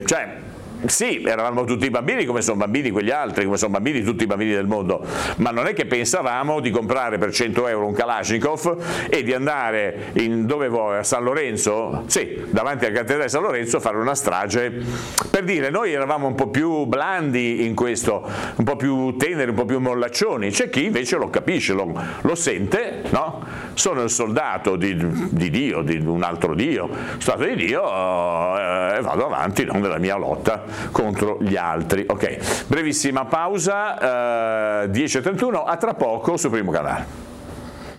Cioè, sì, eravamo tutti bambini come sono bambini quegli altri, come sono bambini tutti i bambini del mondo, ma non è che pensavamo di comprare per 100 euro un Kalashnikov e di andare dove vuoi, a San Lorenzo, sì, davanti alla cattedrale di San Lorenzo, a fare una strage. Per dire, noi eravamo un po' più blandi in questo, un po' più teneri, un po' più mollaccioni, c'è chi invece lo capisce, lo sente, no? Sono il soldato di Dio, di un altro Dio, soldato di Dio, e vado avanti, non nella mia lotta contro gli altri. Ok, brevissima pausa, 10:31, a tra poco su Primo Canale.